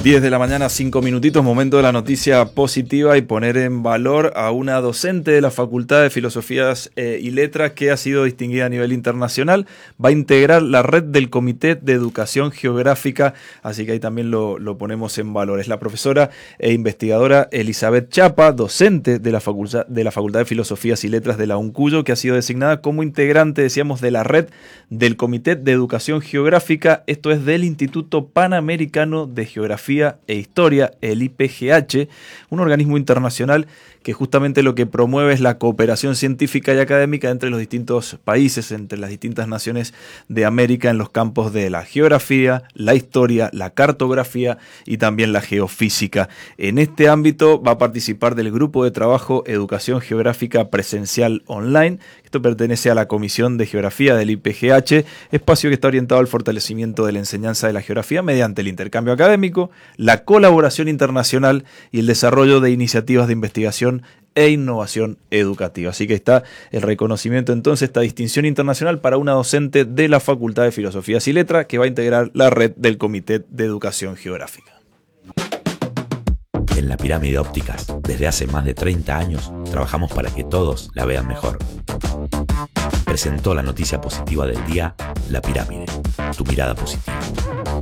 10 de la mañana, 5 minutitos, momento de la noticia positiva y poner en valor a una docente de la Facultad de Filosofías y Letras que ha sido distinguida a nivel internacional. Va a integrar la red del Comité de Educación Geográfica, así que ahí también lo ponemos en valor. Es la profesora e investigadora Elizabeth Chapa, docente de la Facultad de Filosofías y Letras de la UNCUYO, que ha sido designada como integrante, decíamos, de la red del Comité de Educación Geográfica, esto es del Instituto Panamericano de Geografía e Historia, el IPGH, un organismo internacional que justamente lo que promueve es la cooperación científica y académica entre los distintos países, entre las distintas naciones de América en los campos de la geografía, la historia, la cartografía y también la geofísica. En este ámbito va a participar del grupo de trabajo Educación Geográfica Presencial Online. Esto pertenece a la Comisión de Geografía del IPGH, espacio que está orientado al fortalecimiento de la enseñanza de la geografía mediante el intercambio académico, la colaboración internacional y el desarrollo de iniciativas de investigación e innovación educativa. Así que está el reconocimiento entonces, esta distinción internacional para una docente de la Facultad de Filosofías y Letras que va a integrar la red del Comité de Educación Geográfica. En La Pirámide Ópticas, desde hace más de 30 años, trabajamos para que todos la vean mejor. Presentó la noticia positiva del día, La Pirámide, tu mirada positiva.